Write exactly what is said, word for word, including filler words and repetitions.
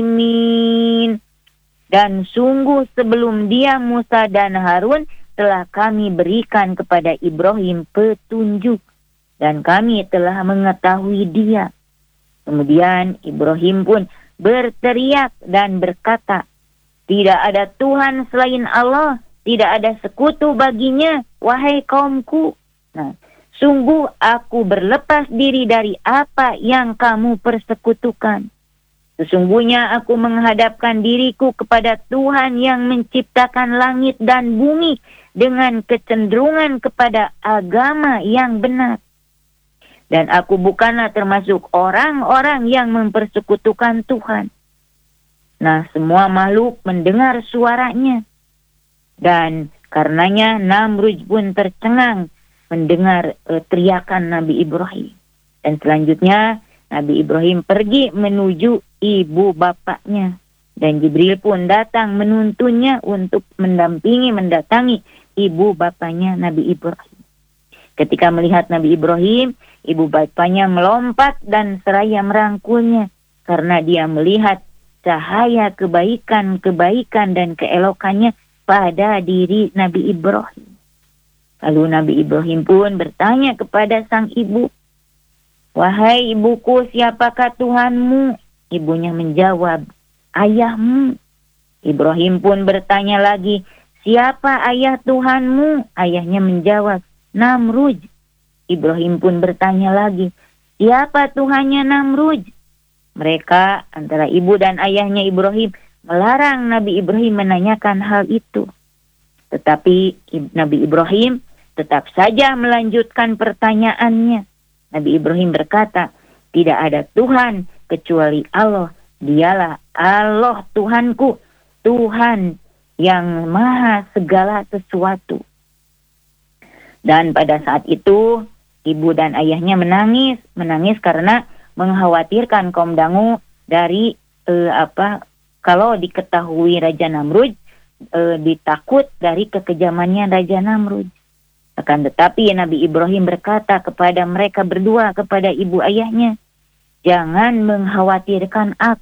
Min. Dan sungguh sebelum dia Musa dan Harun telah kami berikan kepada Ibrahim petunjuk dan kami telah mengetahui dia. Kemudian Ibrahim pun berteriak dan berkata, tidak ada Tuhan selain Allah, tidak ada sekutu baginya, wahai kaumku. Nah, sungguh aku berlepas diri dari apa yang kamu persekutukan. Sesungguhnya aku menghadapkan diriku kepada Tuhan yang menciptakan langit dan bumi dengan kecenderungan kepada agama yang benar. Dan aku bukanlah termasuk orang-orang yang mempersekutukan Tuhan. Nah, semua makhluk mendengar suaranya. Dan karenanya Namrud pun tercengang mendengar uh, teriakan Nabi Ibrahim. Dan selanjutnya Nabi Ibrahim pergi menuju ibu bapaknya. Dan Jibril pun datang menuntunnya untuk mendampingi, mendatangi ibu bapaknya Nabi Ibrahim. Ketika melihat Nabi Ibrahim, ibu bapaknya melompat dan seraya merangkulnya. Karena dia melihat cahaya kebaikan-kebaikan dan keelokannya pada diri Nabi Ibrahim. Lalu Nabi Ibrahim pun bertanya kepada sang ibu, wahai ibuku, siapakah Tuhanmu? Ibunya menjawab, ayahmu. Ibrahim pun bertanya lagi, siapa ayah Tuhanmu? Ayahnya menjawab, Namrud. Ibrahim pun bertanya lagi, siapa Tuhannya Namrud? Mereka, antara ibu dan ayahnya Ibrahim, melarang Nabi Ibrahim menanyakan hal itu. Tetapi Nabi Ibrahim tetap saja melanjutkan pertanyaannya. Nabi Ibrahim berkata, tidak ada Tuhan kecuali Allah. Dialah Allah Tuhanku, Tuhan yang maha segala sesuatu. Dan pada saat itu, ibu dan ayahnya menangis, menangis karena mengkhawatirkan kaum dangu dari eh, apa kalau diketahui Raja Namrud, eh, ditakut dari kekejamannya Raja Namrud. Akan tetapi Nabi Ibrahim berkata kepada mereka berdua, kepada ibu ayahnya, jangan mengkhawatirkan aku.